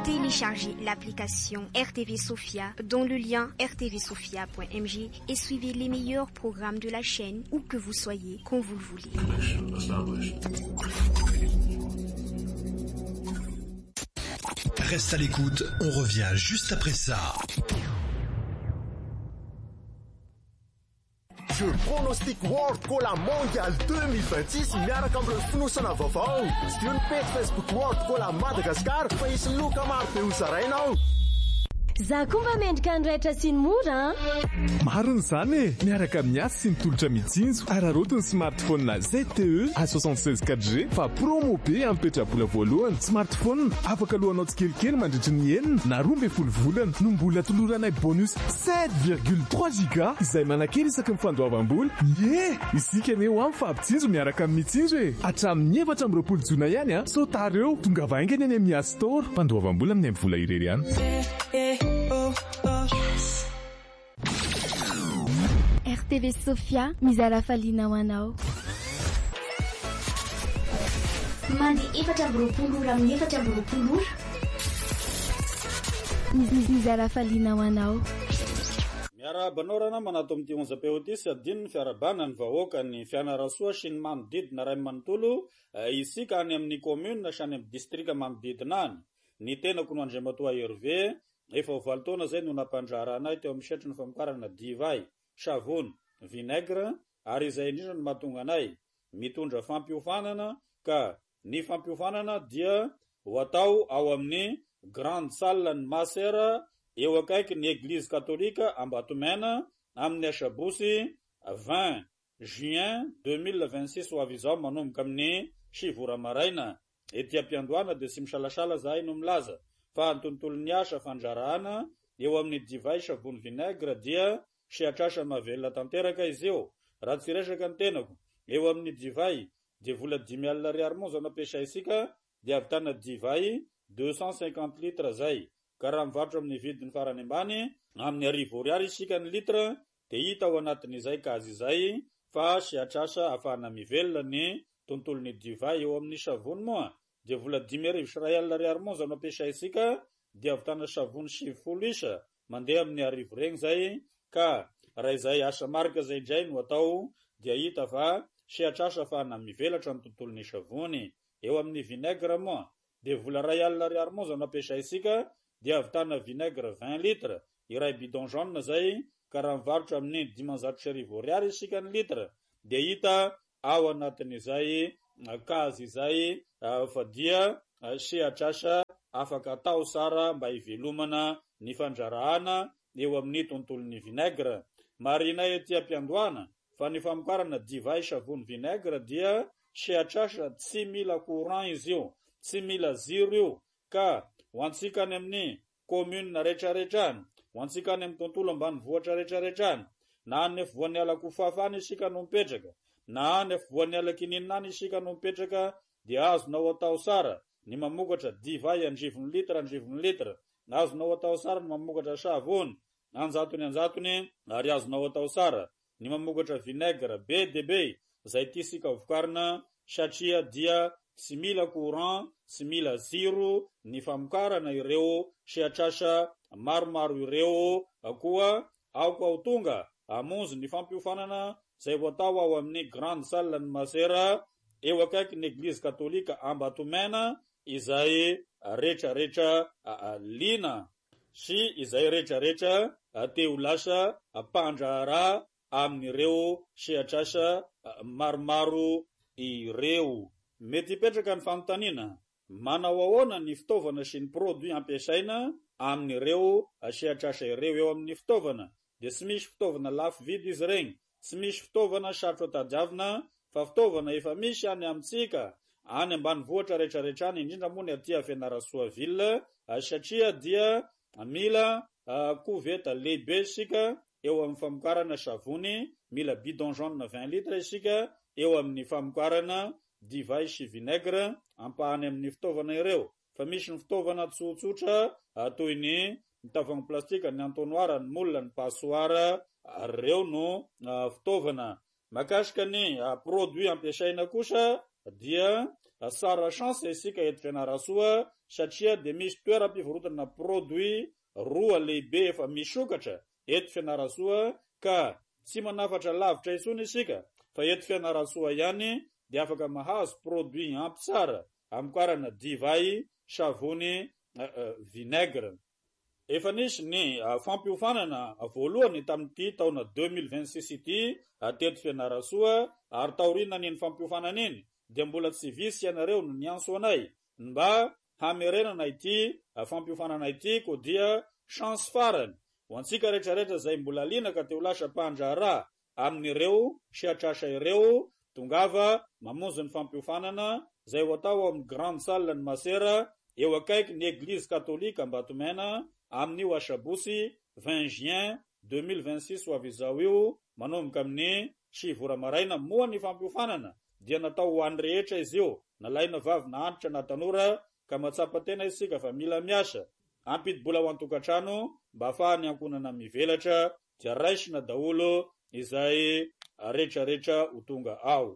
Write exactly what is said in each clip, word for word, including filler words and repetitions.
Téléchargez l'application R T V Sofia dans le lien r t v sofia point m g et suivez les meilleurs programmes de la chaîne où que vous soyez, quand vous le voulez. Reste à l'écoute, on revient juste après ça. Jeu pronostic World Cola Mondial deux mille vingt-six miaraka amin'ny finosana vaovao. Zio ny page Facebook World Cola Madagascar fa isy loka maro be hozarainao. Za kumba mendrika andraitra sy ny mora. Mariny zany e, miaraka amin'ny asa sy ny tolotra mitsinjo. Ararotiny smartphone na Z T E A soixante-seize quatre G fa promo be amin'ny petrapola voalohany. Smartphone afaka alohanao tsikelikely mandritry ny enina na roa amby folo volana no mbola toloranay bonus sept virgule trois giga izay manakely isaky ny fandoavam-bola. Ye, isika ane ho amin'ny fampitsinjo miaraka amin'ny mitsinjo e. Hatramin'ny efatra amby roapolo jona ihany a. So tareo tonga vaingany any amin'ny App Store. Fandoavam-bola amin'ny amin'ny vola irery ihany. Oh, oh. R T V Sofia mizara falina ho anao. Mandeha efatra amby roapolo ora amin'ny efatra amby roapolo ora. Mizara falina ho anao. Miarabanao rana manato amin'ity onjam-peo ity adino ny fiarabana ny vahoaka ny fianarasoa sy ny manodidina ray manontolo isika any amin'ny commune sy any amin'ny distrika manodidina any. Ny tenako no Andriamatoa Hervé efa ho valo taona zay no nampandrara anay teo amin'ny setry ny famokarana divay, savony, vinaigre ary izay indrindra no mahatonga anay mitondra fampiofanana ka ny fampiofanana dia ho atao ao amin'ny grande salle ny Masera eo akaiky ny église katolika Ambatomena amin'ny asabosy vingt juin deux mille vingt-six ho avy izao manomboka amin'ny sivy ora maraina. Ety ampiandohana dia sy misalasala zahay no milaza fa antontolon'ny asa fandrarahana eo amin'ny divay, savony, vinaigre dia sehatrasa mahavelona tanteraka izy eo. Raha tsy resaka ny tenako eo amin'ny divay dia vola dimy alina ariary monja no ampiasay isika dia avitana divay deux cent cinquante litres zay. Ka raha mivarotra amin'ny vidiny farany ambany amin'ny arivo ariary isika ny litre dia hita ao anatin'izay kazy izay fa sehatrasa ahafahana mivelona ny tontolon'ny divay. Eo amin'ny savony moa dia vola dimy arivo sy ray alina ariary monja no ampiasay isika dia avitana savony sivy folo isa mandeha amin'ny arivo regny zay. Ka raha izay asa marika zay indray no atao dia hita fa sehatrasa ahafahana mivelatra ny tontolon'ny savony. Eo amin'ny vinaigre moa dia vola ray alina ariary monja no ampiasay isika dia avitana vinaigre vingt litres iray bidon jaune zay. Ka raha mivarotra amin'ny dimanjato sy arivo ariary isika ny litre dia hita ao anatin'izay kazy izay fa dia sehatrasa afaka atao sara mba hivelomana ny fandrarahana eo amin'ny tontolon'ny vinaigre. Marinay ety ampiandohana fa ny famokarana divay, savony, vinaigre dia sehatrasa tsy mila courant izy io, tsy mila ziro io. Ka ho antsika any amin'ny commune rehetrarehetrany, ho antsika any amin'ny tontolo ambanivohitra rehetrarehetrany, na any voan'ny alakofafa any isika no mipetraka, na any voan'ny alakininina any isika no mipetraka dia azonao atao sara ny mamokatra divay andrivony litre andrivony litre, azonao atao sara ny mamokatra savony anjatony anjatony, ary azonao atao sara ny mamokatra vinaigre be de be zay tisika vokarina satria dia tsy mila courant, tsy mila ziro ny famokarana ireo sehatrasa maromaro ireo. Koa aoko ao tonga amonjy ny fampiofanana zay ho atao ao amin'ny grande salle ny Masera eo akaiky ny église katolika Ambatomena izay rehetrarehetra lina sy izay rehetrarehetra te ho lasa mpandraharaha amin'ireo sehatrasa maromaro ireo. Mety hipetraka ny fanontaniana manao ahoana ny fitaovana sy ny produit ampiasaina amin'ireo sehatrasa ireo eo amin'ny fitaovana. Dia tsy misy fitaovana lafo vidy izy regny, tsy misy fitaovana sarotro tadiavina fa fitaovana efa misy any amintsika any ambanivohitra rehetrarehetra any, indrindra moa ny aty Fianarantsoa ville satria dia mila koveta lehibe isika eo amin'ny famokarana savony, mila bidon jaune vingt litres isika eo amin'ny famokarana divay sy vinaigre ampahany amin'ny fitaovana ireo. Fa misy ny fitaovana tsotsotra toy ny tavoahangy plastika, ny entonnoir, ny moule, ny passoire, reo no fitaovana. Makasika ny produit ampiasaina kosa dia sara chance isika eto Fianarantsoa satria de misy toeram-pivarotana produit roa lehibe efa misokatra eto Fianarantsoa ka tsy manafatra lavitra isony isika fa eto Fianarantsoa ihany de afaka mahazo produit ampy tsara amkarana divay, savony, uh, uh, vinaigre. Efa nisy ny uh, fampiofanana voalohany tamin'ity taona deux mille vingt-six ity teto Fianarantsoa ary taorina ny fampiofanana iny de mbola tsy visy ianareo no niantso anay mba hamerenana ity uh, fampiofanana ity ko dia chance farany ho antsika rehetrarehetra zay mbola lina ka teo lasa mpandraharaha amin'ireo siatrasa ireo tongava mamonjy ny fampiofanana zay ho atao amin'ny grande salle ny Masera eo akaiky ny église catholique Ambatomena amin'io asabosy vingt juin deux mille vingt-six ho avy izao io manomboka amin'ny sivy maraina moa ny fampiofanana dia natao ho an'ny rehetra izy io nalaina vavy na antitra na tanora ka matsapa tena isika fa mila miasa ampidi-bola ho an-tokatrano mba ahafahany ankonana mivelatra dia raisina daholo izay rehetrarehetra ho tonga ao.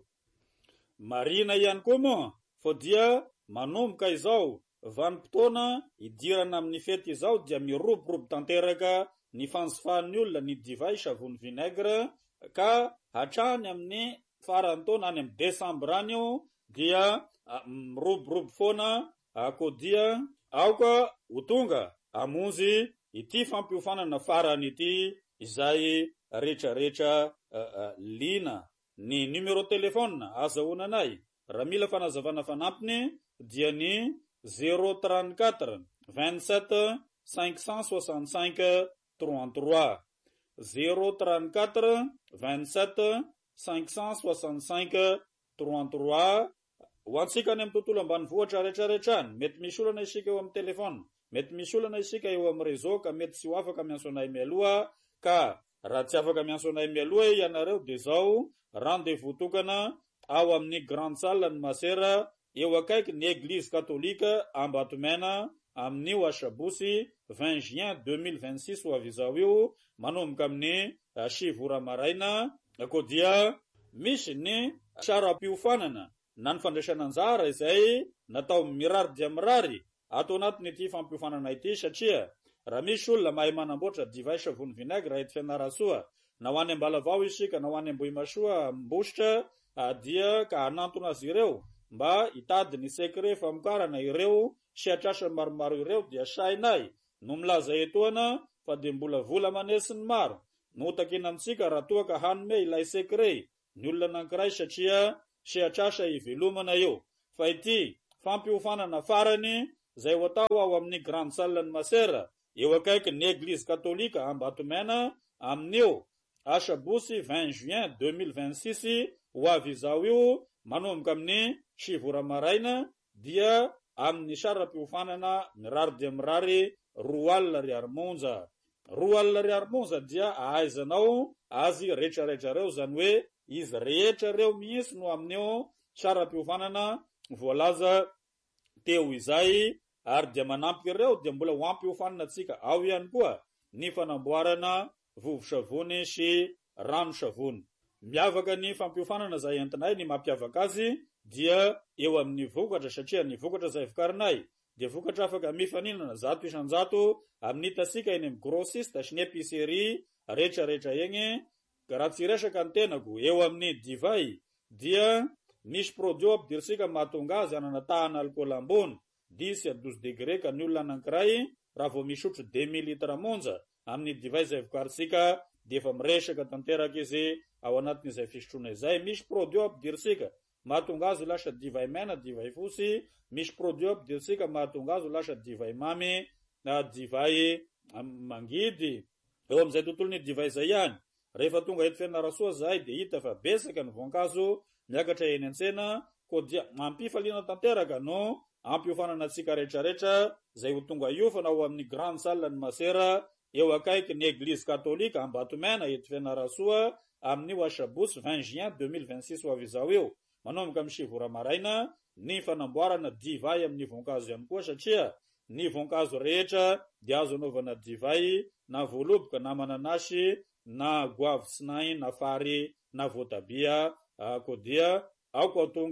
Marina ihany koa moa fo dia manomboka izao vanim-potoana idirana amin'ny fety izao dia miroborobo tanteraka ny fanjifan'ny olona ny divay, savony, vinaigre ka hatrany amin'ny farany taona any amin'ny desambra any io dia miroborobo foana ako dia aoka ho tonga amonjy ity fampiofanana farany ity izay rehetrarehetra uh, uh, lina. Ny numero telefona azahoananay raha mila fanazavana fanampiny dia ny zéro trente-quatre vingt-sept cinq cent soixante-cinq trente-trois zéro trente-quatre vingt-sept cinq cent soixante-cinq trente-trois. Ho antsika any amin'ny tontolo ambanivohitra rehetrarehetrany mety misy olana isika eo amin'ny telefona, mety misy olana isika eo amin'ny réseau ka mety tsy ho afaka miantso anay mialoha ka raha tsy afaka miantso anay mialoha ianareo de zao rendez-vous tokana ao amin'ny grande salle ny Masera eo akaiky ny église catholique Ambatomena amin'io asabosy vingt juin deux mille vingt-six ho avy izao io manomboka amin'ny sivy maraina ko dia misy ny saram-piofanana na ny fandraisana anjara izay natao mirary dia mirary ato anatin'ity fampiofanana ity satria raha misy olona mahay manamboatra divay, savony, vinaigre eto Fianarantsoa na ho any Ambalavao isika na ho any Ambohimasoa Mbositra dia ka hanantona azy ireo mba hitady ny secret famokarana ireo siatrasa maromaro ireo dia sainay no milaza etoana fa de mbola vola manesiny maro no takina amitsika raha toa ka hanome ilay secret ny olona nankiray satria siatrasa ivelomana io fa ity fampiofanana farany zay ho atao ao amin'ny grande salle ny Masera eo akaiky ny église catholique Ambatomena amin'io asabosy vingt juin deux mille vingt-six ho avy izao io manomboka amin'ny sivy maraina dia amin'ny saram-piofanana mirary dia mirary roa alina ariary monja. Roa alina ariary monja dia ahaizanao azy rehetrarehetra reo zany hoe izy rehetra reo mihitsy no amin'io saram-piofanana voalaza teo izay ary dia manampy ireo dia mbola ho ampiofanana tsika ao ihany koa ny fanamboarana vovo-savony sy rano-savony. Miavaka ny fampiofanana zay entinay ny mampiavaka azy dia eo amin'ny vokatra satria ny vokatra zay vokarinay dia vokatra afaka mifaninana zato isan-jato amin'ny hitasika eny amin'ny grossiste sy ny épicerie rehetrarehetra eny. Raha tsy resaka ny tenako eo amin'ny divay dia misy produit ampidirisika mahatonga azy ananatahana alcool ambony dix à douze degré ka ny olona anankiray raha vao misotro deux mille litres monja amin'ny divay zay vokarisika de efa miresaka tanteraka izy ao anatin'izay fisotroana izay. Misy produit ampidirisika mahatonga azy lasa divay mena, divay fosy, misy produit ampidirisika mahatonga azy lasa divay mamy na divay mangidy eo amin'izay tontolony divay zay ihany. Rehefa tonga eto Fianarantsoa zahay de hita fa besaka ny voankazo miakatra eny an-tsena ko dia mampifaliana tanteraka no ampiofanana tsika rehetrarehetra zay ho tonga iofana ao amin'ny grande salle ny Masera eo akaiky ny église catholique Ambatomena eto Fianarantsoa amin'io asabosy vingt juin deux mille vingt-six ho avy izao io manomboka amin'ny sivy maraina ny fanamboarana divay amin'ny voankazo ihany koa satria ny voankazo rehetra dia azo anaovana divay na voaloboka na mananasy na goavy sinainy na fary na voatabia ko dia ao ko tonga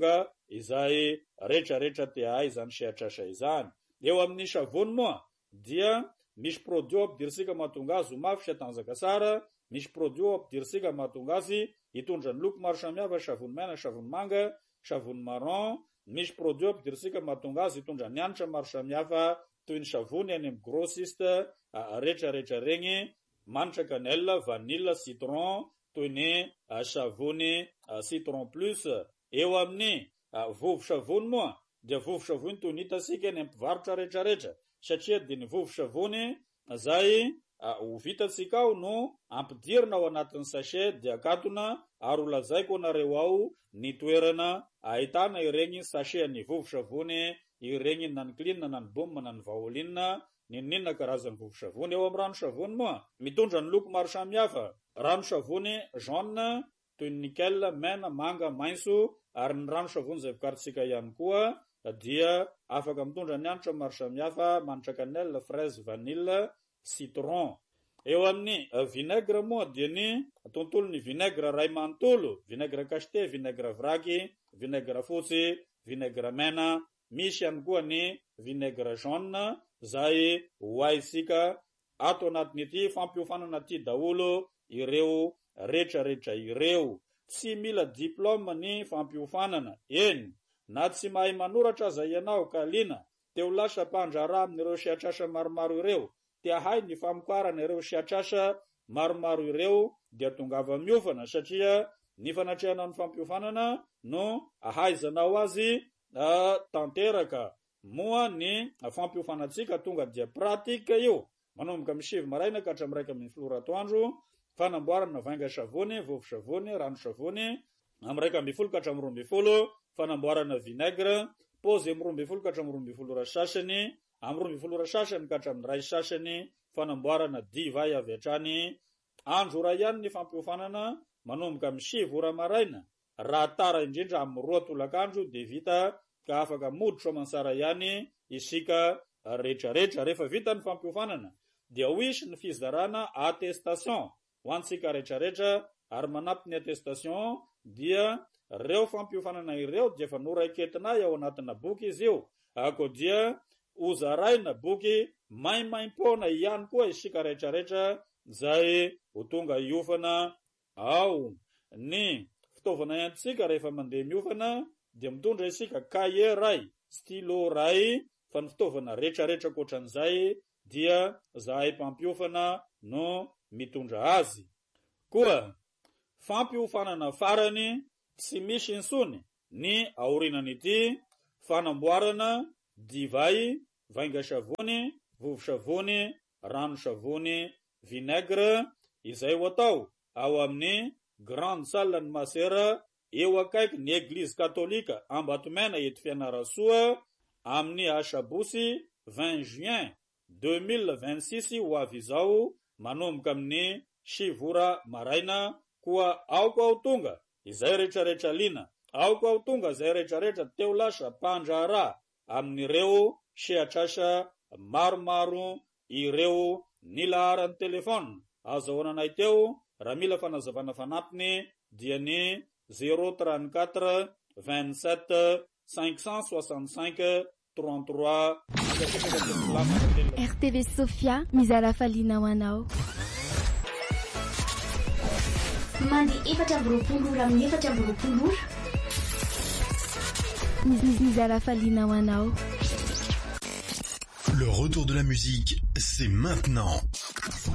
izay rehetrarehetra te ahay izany sehatrasa izany. Eo amin'ny savony moa dia misy produit ampidirisika mahatonga azy ho mafy sy atanjaka tsara, misy produit ampidirisika mahatonga azy hitondra ny loko maro samihafa, savony maina, savony manga, savony marron, misy produit ampidirisika mahatonga azy hitondra ny hanitra maro samihafa toy ny savony any amin'ny grossiste rehetrarehetra regny, manitra cannelle, vanille, citron, toy ny savony citron plus. Eo amin'ny vovo-savony moa dia vovo-savony toy ny hitasika any amin'ny mpivarotra rehetrarehetra, satria dia ny vovo-savony zay ho vitatsika ao no ampidirina ao anatin'ny sachet dia akatona, ary ho lazaiko anareo ao ny toerana ahitana ireny sachet ny vovo-savony ireny, na ny clean, na ny baume, na ny vaoline, ninninona karazany vovo-savony. Eo amin'ny rano-savony moa mitondra ny loko maro samihafa, rano-savony jaune toy ny nickel, mena, manga, maitso, ary ny rano-savony zay vokaritsika ihany koa dia afaka mitondra ny hanitra maro samihafa, manitra cannelle, fraise, vanille, citron. Eo amin'ny vinaigre moa dia ny tontolo ny vinaigre ray manontolo, vinaigre cacheté, vinaigre vraky, vinaigre fotsy, vinaigre mena, misy ihany koa ny vinaigre jaune zay hoaisika ato anatin'ity fampiofanana ty daholo ireo rehetrarehetra ireo. Tsy mila diplôme ny fampiofanana, eny na tsy mahay manoratra aza ianao ka lina teo lasa mpandrara amin'ireo sehatrasa maromaro ireo, te ahay ny famokarana ireo sehatrasa maromaro ireo dia tongava miofana, satria ny fanatrehana ny fampiofanana no ahaizanao azy uh, tanteraka. Moa ny fampiofanantsika tonga dia pratika io, manomboka misivy maraina ka hatramin'ny raika ambin'ny folo ratoandro, fanamboarana vainga savony, vovo-savony, rano-savony, amin'ny raika ambin'ny folo ka hatramin'ny roa ambin'ny folo, fanamboarana vinaigre, pôzy amin'ny roa ambin'ny folo ka hatramin'ny roa ambin'ny folo ora sasany, amin'ny roa ambin'ny folo ora sasany ka hatramin'ny ray sasany, fanamboarana divay avy hatrany. Andro ora ihany ny fampiofanana, manomboka misivy ora maraina, raha tara indrindra amin'ny roa tolakandro dia vita ka afaka mody soamantsara ihany isika rehetrarehetra. Rehefa vita ny fampiofanana dia hoisy ny fizarana attestation ho antsika rehetrarehetra, ary manampy ny attestation dia reo fampiofanana ireo dia efa noraiketina ao anatina boky izy io, ako dia hozaraina boky maimaim-pona ihany koa isika rehetrarehetra zay ho tonga hiofana ao. Ny fitaovana iantsika rehefa mandeha miofana dia mitondra isika cahier ray, stylo ray, fa ny fitaovana rehetrarehetra koatran'izay dia zahay mpampiofana no mitondra azy. Koa fampiofanana farany tsy misy insony ny aorinan'ity fanamboarana divay, vainga savony, vovo-savony, rano-savony, vinaigre, izay ho atao ao amin'ny grande salle ny masera eo akaiky ny eglize katolika Ambatomena eto Fianarantsoa amin'ny asabosy vingt juin deux mille vingt-six ho avy izao, manomboka amin'ny sivora maraina. Koa aoko ao tonga izay rehetrarehetra lina, aoko ao tonga izay rehetrarehetra teo lasa mpandraharaha amin'ireo sehatrasa maromaro ireo nilaharan'ny telefona. Azahoananay teo raha mila fanazavana fanampiny dia ny zéro trente-quatre vingt-sept cinq cent soixante-cinq trente-trois. R T V Sofia mizara falina ho anao. Mandi efatra amby roapolo ora amin'ny efatra amby roapolo ora. Mizara falina ho anao. Le retour de la musique, c'est maintenant.